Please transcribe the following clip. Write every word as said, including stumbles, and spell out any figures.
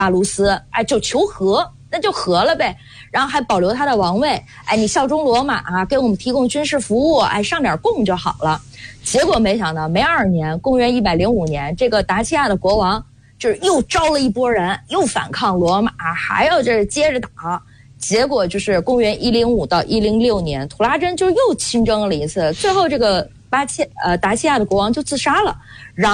巴卢斯，哎，就求和，那就和了呗。然后还保留他的王位，哎，你效忠罗马啊，给我们提供军事服务，哎，上点贡就好了。结果没想到，没二年，公元一百零五年，这个达契亚的国王就是又招了一波人，又反抗罗马，还要这接着打。结果就是公元一零五到一零六年，图拉真就又亲征了一次，最后这个巴切呃达契亚的国王就自杀了。然